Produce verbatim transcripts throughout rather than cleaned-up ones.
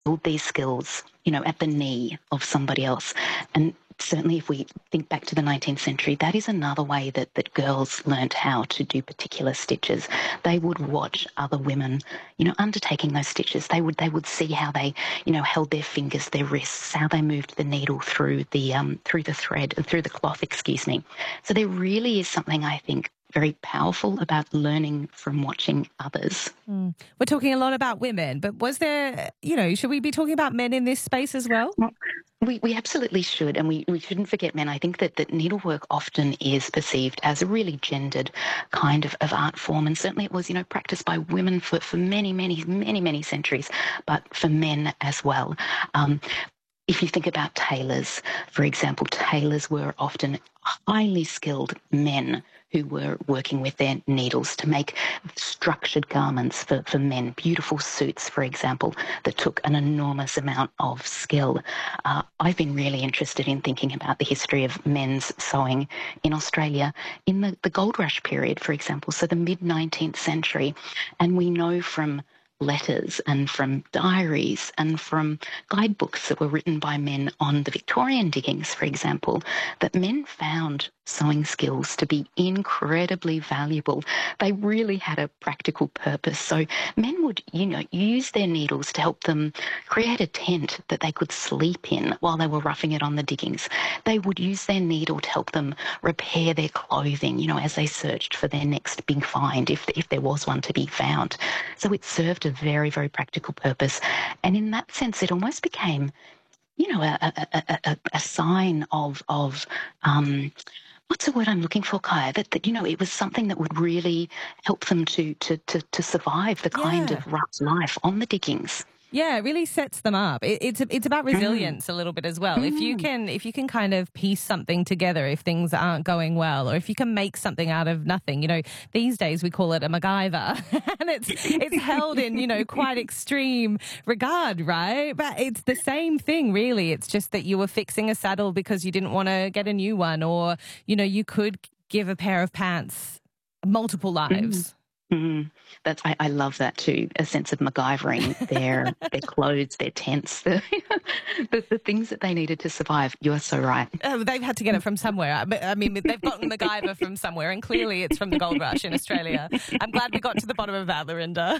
build these skills, you know, at the knee of somebody else. And certainly if we think back to the nineteenth century, that is another way that, that girls learnt how to do particular stitches. They would watch other women, you know, undertaking those stitches. They would they would see how they, you know, held their fingers, their wrists, how they moved the needle through the um, through the thread, through the cloth, excuse me. So there really is something, I think, very powerful about learning from watching others. Mm. We're talking a lot about women, but was there, you know, should we be talking about men in this space as well? Well, We, we absolutely should, and we, we shouldn't forget men. I think that, that needlework often is perceived as a really gendered kind of, of art form, and certainly it was, you know, practiced by women for, for many, many, many, many centuries, but for men as well. Um, if you think about tailors, for example, tailors were often highly skilled men who were working with their needles to make structured garments for, for men, beautiful suits, for example, that took an enormous amount of skill. Uh, I've been really interested in thinking about the history of men's sewing in Australia in the, the gold rush period, for example, so the mid-nineteenth century. And we know from letters and from diaries and from guidebooks that were written by men on the Victorian diggings, for example, that men found sewing skills to be incredibly valuable. They really had a practical purpose. So men would, you know, use their needles to help them create a tent that they could sleep in while they were roughing it on the diggings. They would use their needle to help them repair their clothing, you know, as they searched for their next big find, if, if there was one to be found. So it served a very, very practical purpose. And in that sense, it almost became, you know, a, a, a, a, a sign of, of um, what's the word I'm looking for, Kaya? That, that, you know, it was something that would really help them to, to, to, to survive the kind Yeah. of rough life on the diggings. Yeah, it really sets them up. It, it's it's about resilience Mm. a little bit as well. Mm. If you can if you can kind of piece something together if things aren't going well, or if you can make something out of nothing. You know, these days we call it a MacGyver, and it's it's held in, you know, quite extreme regard, right? But it's the same thing, really. It's just that you were fixing a saddle because you didn't want to get a new one, or you know, you could give a pair of pants multiple lives. Mm. Mm, that's I, I love that too. A sense of MacGyvering their their clothes, their tents, the, the the things that they needed to survive. You're so right. Oh, they've had to get it from somewhere. I mean, they've gotten MacGyver from somewhere, and clearly it's from the gold rush in Australia. I'm glad we got to the bottom of that, Lorinda.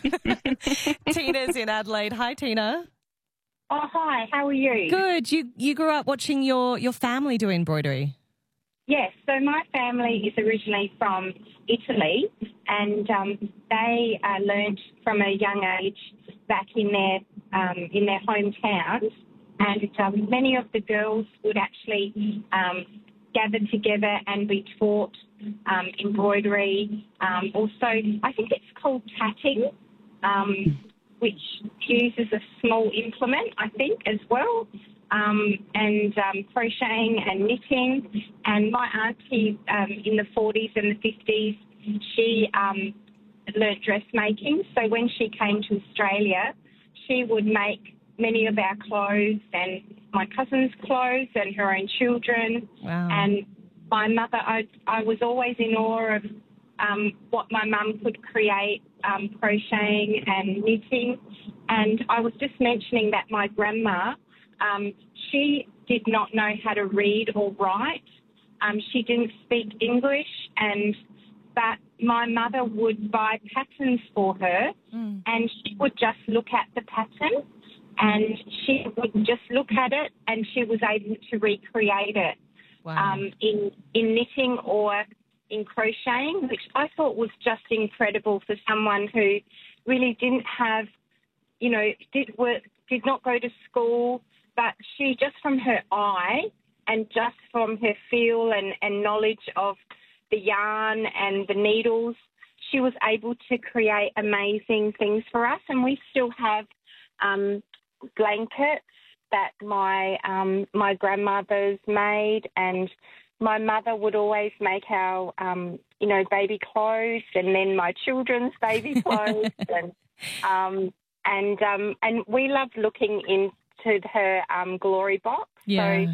Tina's in Adelaide. Hi, Tina. Oh, hi. How are you? Good. You you grew up watching your your family do embroidery. Yes. So my family is originally from Italy, and um, they uh, learned from a young age back in their um, in their hometowns. And um, many of the girls would actually um, gather together and be taught um, embroidery. Um, also, I think it's called tatting, um, which uses a small implement, I think, as well. Um, and um, crocheting and knitting. And my auntie um, in the forties and the fifties, she um, learnt dressmaking. So when she came to Australia, she would make many of our clothes and my cousin's clothes and her own children. Wow. And my mother, I, I was always in awe of um, what my mum could create, um, crocheting and knitting. And I was just mentioning that my grandma, Um, she did not know how to read or write. Um, she didn't speak English, and but my mother would buy patterns for her, mm. and she would just look at the pattern, and she would just look at it, and she was able to recreate it Wow. um, in in knitting or in crocheting, which I thought was just incredible for someone who really didn't have, you know, did work, did not go to school. But she, just from her eye and just from her feel and, and knowledge of the yarn and the needles, she was able to create amazing things for us. And we still have um, blankets that my um, my grandmother's made, and my mother would always make our, um, you know, baby clothes, and then my children's baby clothes, and um, and um, and we loved looking in. To her um, glory box. Yeah. So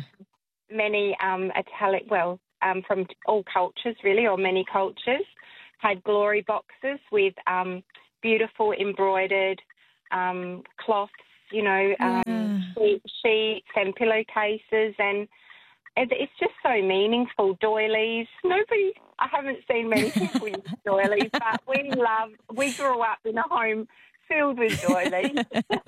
many um, Italic, well, um, from all cultures really, or many cultures, had glory boxes with um, beautiful embroidered um, cloths you know, um, Yeah. she- sheets and pillowcases, and it- it's just so meaningful. Doilies. Nobody, I haven't seen many people use doilies, but we love, we grew up in a home filled with doilies.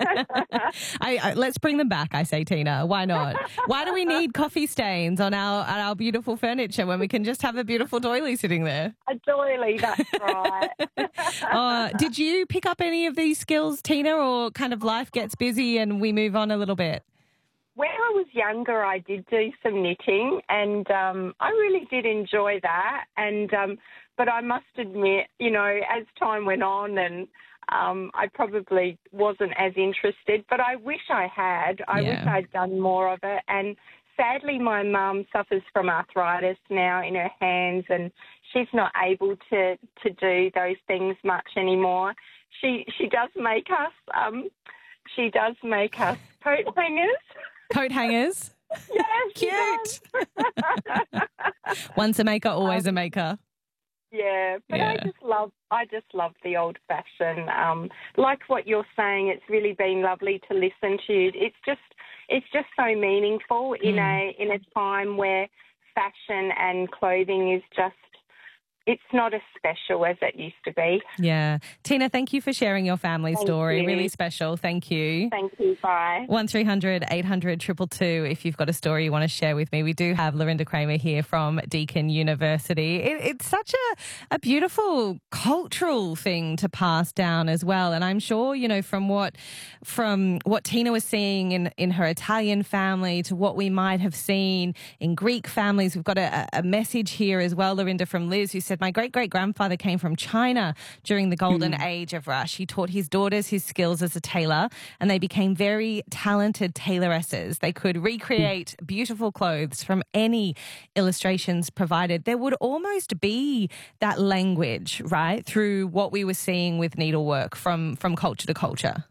I, I, let's bring them back, I say, Tina. Why not? Why do we need coffee stains on our on our beautiful furniture when we can just have a beautiful doily sitting there? A doily, that's right. Uh, did you pick up any of these skills, Tina, or kind of life gets busy and we move on a little bit? When I was younger, I did do some knitting, and um, I really did enjoy that. And um, but I must admit, you know, as time went on, and um, I probably wasn't as interested. But I wish I had. I Yeah. wish I'd done more of it. And sadly, my mum suffers from arthritis now in her hands, and she's not able to to do those things much anymore. She she does make us. Um, she does make us coat hangers. Coat hangers. Yes, she Cute. does. Once a maker, always a maker. Yeah, but I Yeah. just love I just love the old fashion. Um, like what you're saying, it's really been lovely to listen to you. It's just it's just so meaningful in Mm. a in a time where fashion and clothing is just it's not as special as it used to be. Yeah. Tina, thank you for sharing your family Thank story. you. Really special. Thank you. Thank you. Bye. one three hundred eight hundred two two two if you've got a story you want to share with me. We do have Lorinda Kramer here from Deakin University. It, it's such a, a beautiful cultural thing to pass down as well. And I'm sure, you know, from what from what Tina was seeing in, in her Italian family to what we might have seen in Greek families, we've got a, a message here as well, Lorinda, from Liz, who said, my great-great-grandfather came from China during the golden Mm. age of rush. He taught his daughters his skills as a tailor, and they became very talented tailoresses. They could recreate beautiful clothes from any illustrations provided. There would almost be that language, right, through what we were seeing with needlework from, from culture to culture.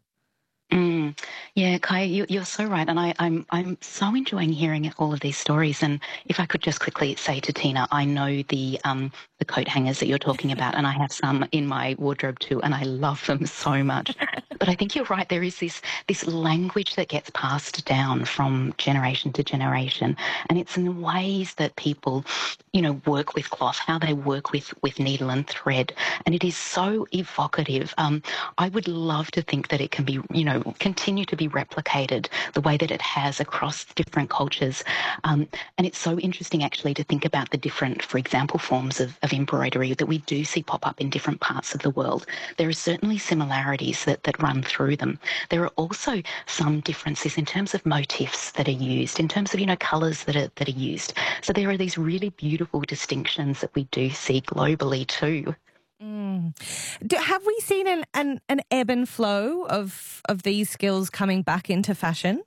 Mm. Yeah, Kai, you, you're so right, and I, I'm I'm so enjoying hearing all of these stories. And if I could just quickly say to Tina, I know the um the coat hangers that you're talking about, and I have some in my wardrobe too, and I love them so much. But I think you're right. There is this this language that gets passed down from generation to generation, and it's in ways that people, you know, work with cloth, how they work with with needle and thread, and it is so evocative. Um, I would love to think that it can be, you know, continue to be replicated the way that it has across different cultures. Um, and it's so interesting actually to think about the different, for example, forms of, of embroidery that we do see pop up in different parts of the world. There are certainly similarities that, that run through them. There are also some differences in terms of motifs that are used, in terms of, you know, colours that are, that are used. So there are these really beautiful distinctions that we do see globally too. Mm. Do, have we seen an, an, an ebb and flow of, of these skills coming back into fashion?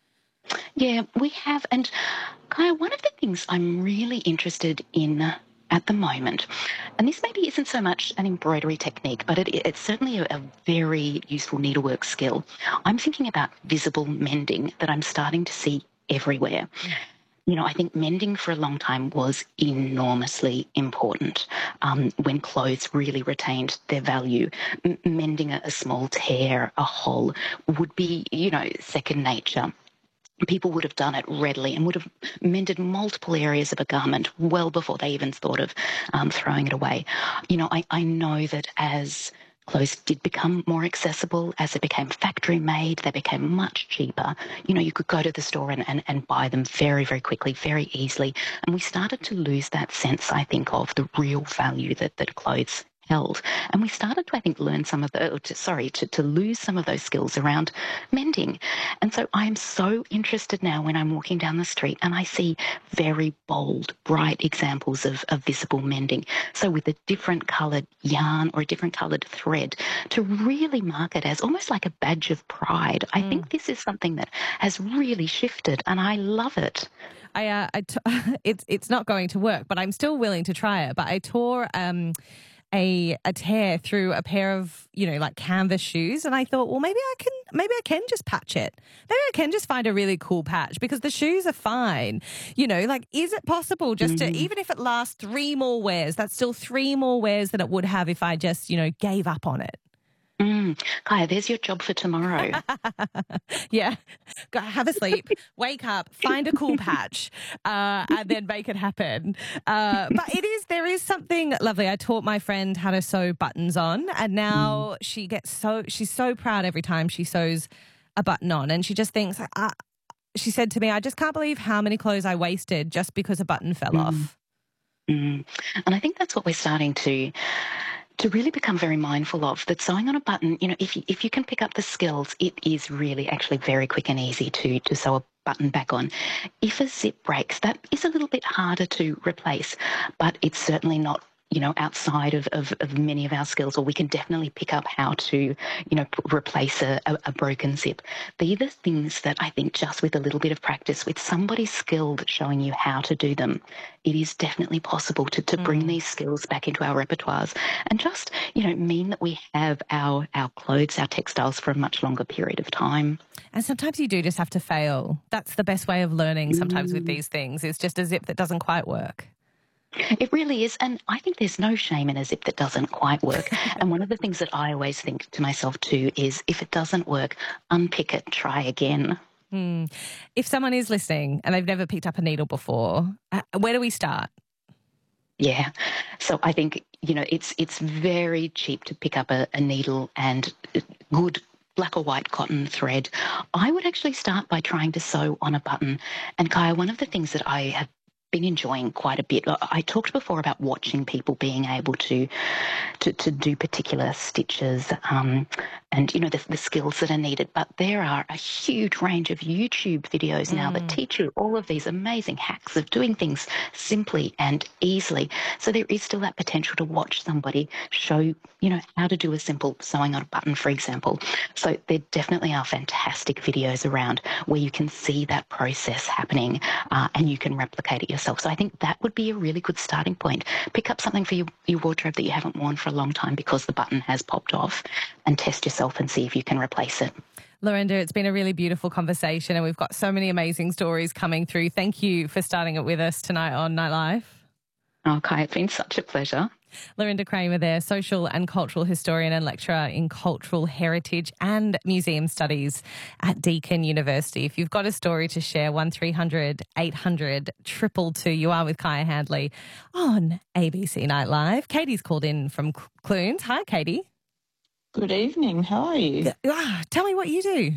Yeah, we have. And Kaya, one of the things I'm really interested in at the moment, and this maybe isn't so much an embroidery technique, but it, it's certainly a, a very useful needlework skill. I'm thinking about visible mending that I'm starting to see everywhere. You know, I think mending for a long time was enormously important um, when clothes really retained their value. M- mending a, a small tear, a hole, would be, you know, second nature. People would have done it readily and would have mended multiple areas of a garment well before they even thought of um, throwing it away. You know, I, I know that as clothes did become more accessible, as they became factory made, they became much cheaper. You know, you could go to the store and, and, and buy them very, very quickly, very easily. And we started to lose that sense, I think, of the real value that, that clothes held. And we started to, I think, learn some of the, to, sorry, to, to lose some of those skills around mending. And so I'm so interested now when I'm walking down the street and I see very bold, bright examples of, of visible mending. So with a different coloured yarn or a different coloured thread, to really mark it as almost like a badge of pride. I mm. think this is something that has really shifted and I love it. I, uh, I t- it's, it's not going to work, but I'm still willing to try it. But I tore... Um, a a tear through a pair of, you know, like canvas shoes, and I thought, well, maybe I can maybe I can just patch it. Maybe I can just find a really cool patch because the shoes are fine. You know, like, is it possible just mm-hmm. to, even if it lasts three more wears, that's still three more wears than it would have if I just, you know, gave up on it? Mm. Mm. Kaya, there's your job for tomorrow. Yeah. Go have a sleep, wake up, find a cool patch, uh, and then make it happen. Uh, but it is, there is something lovely. I taught my friend how to sew buttons on, and now mm. she gets so, she's so proud every time she sews a button on, and she just thinks, uh, she said to me, I just can't believe how many clothes I wasted just because a button fell mm. off. Mm. And I think that's what we're starting to to really become very mindful of, that sewing on a button, you know, if you, if you can pick up the skills, it is really actually very quick and easy to, to sew a button back on. If a zip breaks, that is a little bit harder to replace, but it's certainly not, you know, outside of, of, of many of our skills, or we can definitely pick up how to, you know, p- replace a, a, a broken zip. These are things that I think just with a little bit of practice, with somebody skilled showing you how to do them, it is definitely possible to, to mm. bring these skills back into our repertoires and just, you know, mean that we have our, our clothes, our textiles for a much longer period of time. And sometimes you do just have to fail. That's the best way of learning sometimes mm. with these things. It's just a zip that doesn't quite work. It really is. And I think there's no shame in a zip that doesn't quite work. And one of the things that I always think to myself too is if it doesn't work, unpick it, try again. Hmm. If someone is listening and they've never picked up a needle before, where do we start? Yeah. So I think, you know, it's it's very cheap to pick up a, a needle and good black or white cotton thread. I would actually start by trying to sew on a button. And Kaya, one of the things that I have been enjoying quite a bit. I talked before about watching people being able to to, to do particular stitches um, and, you know, the, the skills that are needed. But there are a huge range of YouTube videos now mm. that teach you all of these amazing hacks of doing things simply and easily. So there is still that potential to watch somebody show, you know, how to do a simple sewing on a button, for example. So there definitely are fantastic videos around where you can see that process happening uh, and you can replicate it yourself. So I think that would be a really good starting point. Pick up something for your, your wardrobe that you haven't worn for a long time because the button has popped off, and test yourself and see if you can replace it. Lorinda, it's been a really beautiful conversation and we've got so many amazing stories coming through. Thank you for starting it with us tonight on Nightlife. Okay, it's been such a pleasure. Lorinda Kramer there, social and cultural historian and lecturer in cultural heritage and museum studies at Deakin University. If you've got a story to share, one three hundred eight hundred two two two. You are with Kaya Handley on A B C Nightlife. Katie's called in from Clunes. Hi, Katie. Good evening. How are you? Ah, tell me what you do.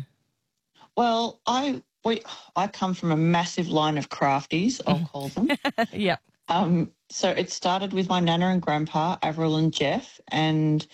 Well, I we I come from a massive line of crafties, I'll call them. Yep. Um, so it started with my Nana and Grandpa, Avril and Jeff, and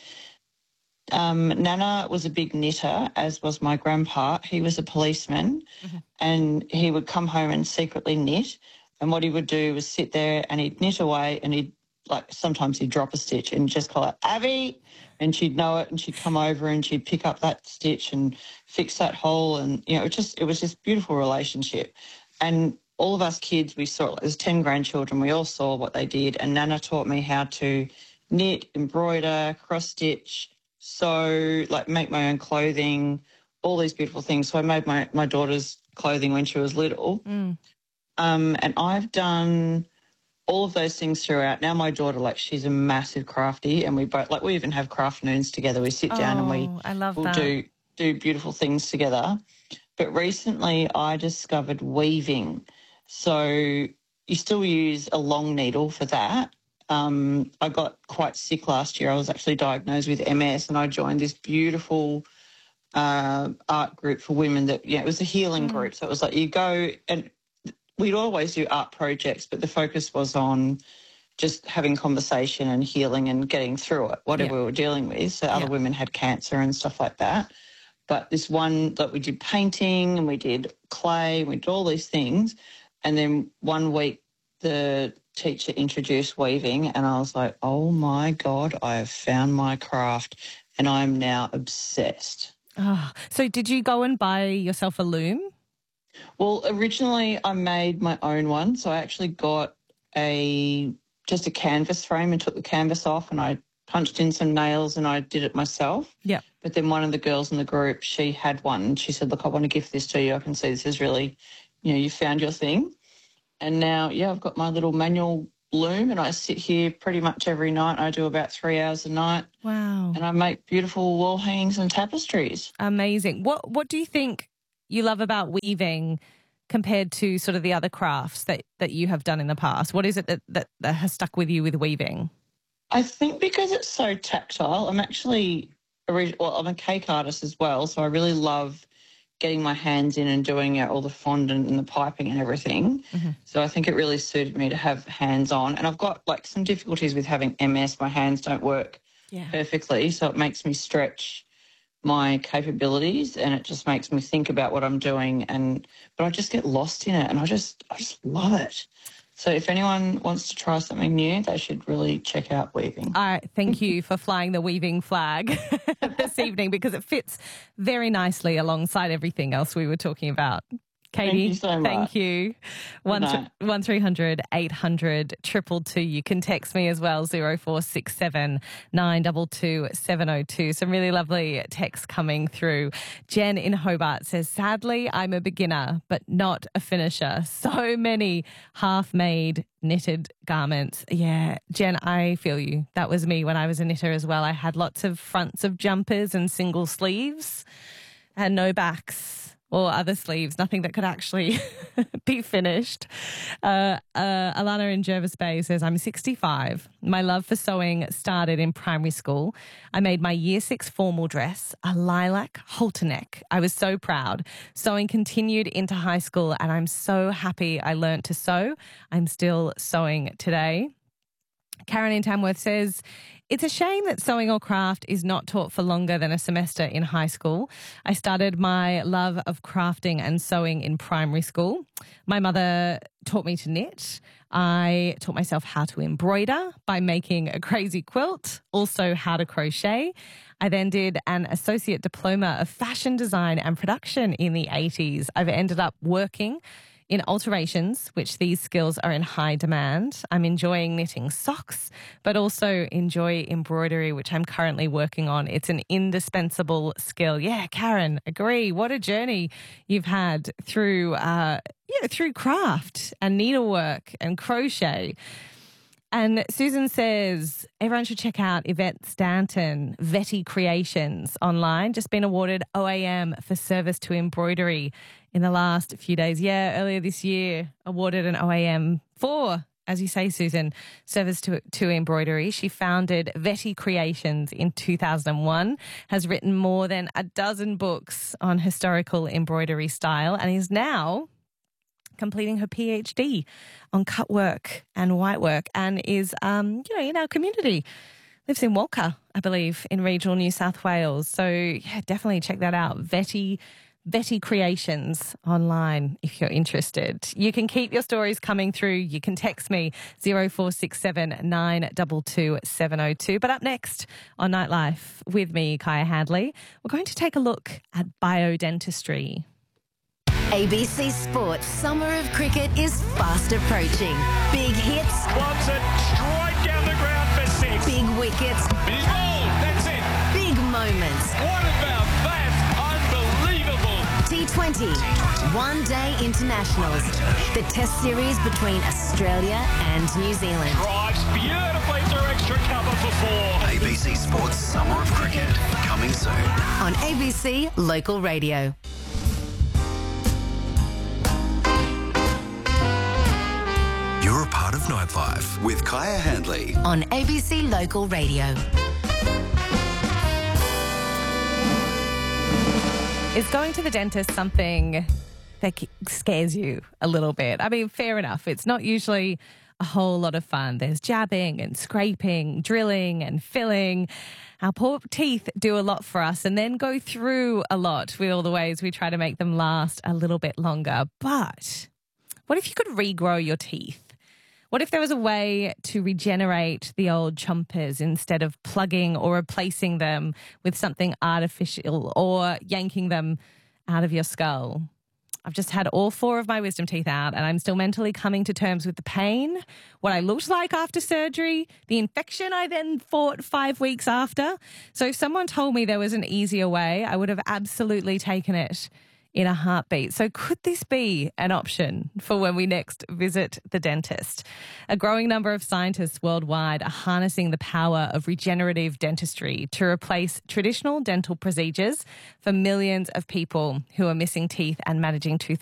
um, Nana was a big knitter, as was my Grandpa. He was a policeman, mm-hmm. and he would come home and secretly knit, and what he would do was sit there and he'd knit away, and he'd, like, sometimes he'd drop a stitch and just call out, Abby, and she'd know it, and she'd come over and she'd pick up that stitch and fix that hole, and, you know, it just it was this beautiful relationship. And all of us kids, we saw, there's ten grandchildren, we all saw what they did, and Nana taught me how to knit, embroider, cross-stitch, sew, like make my own clothing, all these beautiful things. So I made my, my daughter's clothing when she was little. Mm. Um, and I've done all of those things throughout. Now my daughter, like, she's a massive crafty, and we both, like, we even have craft noons together. We sit down oh, and we I love we'll that. do do beautiful things together. But recently I discovered weaving. So you still use a long needle for that. Um, I got quite sick last year. I was actually diagnosed with M S, and I joined this beautiful uh, art group for women that, yeah, it was a healing mm. group. So it was like you go, and we'd always do art projects, but the focus was on just having conversation and healing and getting through it, whatever yeah. we were dealing with. So other yeah. women had cancer and stuff like that. But this one, like, we did painting and we did clay, and we did all these things. And then one week the teacher introduced weaving, and I was like, oh, my God, I have found my craft, and I'm now obsessed. Oh, so did you go and buy yourself a loom? Well, originally I made my own one. So I actually got a just a canvas frame and took the canvas off, and I punched in some nails and I did it myself. Yeah. But then one of the girls in the group, she had one, and she said, look, I want to gift this to you. I can see this is really, you know, you found your thing. And now, yeah, I've got my little manual loom and I sit here pretty much every night. I do about three hours a night. Wow. And I make beautiful wall hangings and tapestries. Amazing. What What do you think you love about weaving compared to sort of the other crafts that, that you have done in the past? What is it that, that, that has stuck with you with weaving? I think because it's so tactile, I'm actually, orig- well, I'm a cake artist as well, so I really love getting my hands in and doing uh, all the fondant and the piping and everything. Mm-hmm. So I think it really suited me to have hands on. And I've got like some difficulties with having M S. My hands don't work yeah. perfectly, so it makes me stretch my capabilities and it just makes me think about what I'm doing. And but I just get lost in it and I just I just love it. So if anyone wants to try something new, they should really check out weaving. All right, thank you for flying the weaving flag this evening because it fits very nicely alongside everything else we were talking about. Katie, thank you so much. Thank you. One, th- one three hundred eight hundred triple two. You can text me as well, zero four six seven nine two two seven zero two. Some really lovely texts coming through. Jen in Hobart says, sadly, I'm a beginner, but not a finisher. So many half-made knitted garments. Yeah, Jen, I feel you. That was me when I was a knitter as well. I had lots of fronts of jumpers and single sleeves and no backs or other sleeves, nothing that could actually be finished. Uh, uh, Alana in Jervis Bay says, I'm sixty-five. My love for sewing started in primary school. I made my year six formal dress, a lilac halter neck. I was so proud. Sewing continued into high school and I'm so happy I learnt to sew. I'm still sewing today. Karen in Tamworth says, it's a shame that sewing or craft is not taught for longer than a semester in high school. I started my love of crafting and sewing in primary school. My mother taught me to knit. I taught myself how to embroider by making a crazy quilt, also how to crochet. I then did an associate diploma of fashion design and production in the eighties. I've ended up working in alterations, which these skills are in high demand. I'm enjoying knitting socks, but also enjoy embroidery, which I'm currently working on. It's an indispensable skill. Yeah, Karen, agree. What a journey you've had through, uh, you know, through craft and needlework and crochet. And Susan says, everyone should check out Yvette Stanton, Vetty Creations online. Just been awarded O A M for service to embroidery in the last few days. Yeah, earlier this year, awarded an O A M for, as you say, Susan, service to, to embroidery. She founded Vetty Creations in two thousand one, has written more than a dozen books on historical embroidery style, and is now completing her PhD on cutwork and whitework, and is, um, you know, in our community. Lives in Walker, I believe, in regional New South Wales. So, yeah, definitely check that out. Vetty, Vetty Creations online if you're interested. You can keep your stories coming through. You can text me zero four six seven nine two two seven zero two. But up next on Nightlife with me, Kaya Hadley, we're going to take a look at biodentistry. A B C Sports Summer of Cricket is fast approaching. Big hits. Clubs it straight down the ground for six. Big wickets. Big ball. That's it. Big moments. What about that? Unbelievable. T twenty. One Day Internationals. The Test series between Australia and New Zealand. Drives beautifully through extra cover for four. A B C Sports Summer of Cricket. Coming soon. On A B C Local Radio. You're a part of Nightlife with Kaya Handley on A B C Local Radio. Is going to the dentist something that scares you a little bit? I mean, fair enough. It's not usually a whole lot of fun. There's jabbing and scraping, drilling and filling. Our poor teeth do a lot for us and then go through a lot with all the ways we try to make them last a little bit longer. But what if you could regrow your teeth? What if there was a way to regenerate the old chompers instead of plugging or replacing them with something artificial or yanking them out of your skull? I've just had all four of my wisdom teeth out and I'm still mentally coming to terms with the pain, what I looked like after surgery, the infection I then fought five weeks after. So if someone told me there was an easier way, I would have absolutely taken it in a heartbeat. So could this be an option for when we next visit the dentist? A growing number of scientists worldwide are harnessing the power of regenerative dentistry to replace traditional dental procedures for millions of people who are missing teeth and managing tooth